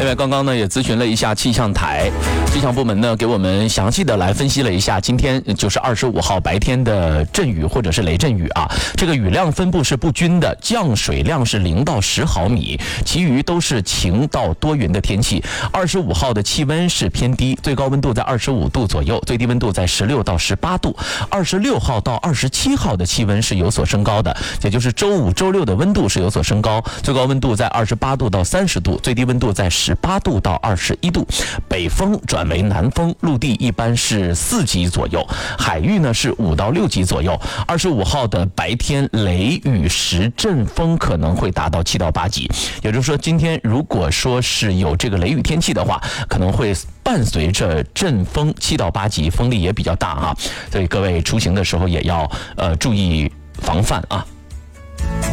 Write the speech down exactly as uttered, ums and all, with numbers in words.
外，刚刚呢也咨询了一下气象台，气象部门呢给我们详细的来分析了一下今天就是二十五号白天的阵雨或者是雷阵雨啊，这个雨量分布是不均的，降水量是零到十毫米，其余都是晴到多云的天气。二十五号的气温是偏低，最高温度在二十五度左右，最低温度在十六到十八度。二十六号到二十七号的气温是有所升高的，也就是周五、周六的温度是有所升高，最高温度在二十八度到三十度，最低温度在十八度到二十一度。北风转为南风，陆地一般是四级左右，海域呢是五到六级左右。二十五号的白天雷雨时阵风可能会达到七到八级，也就是说今天如果说是有这个雷雨天气的话，可能会伴随着阵风七到八级，风力也比较大啊，所以各位出行的时候也要呃注意防范啊。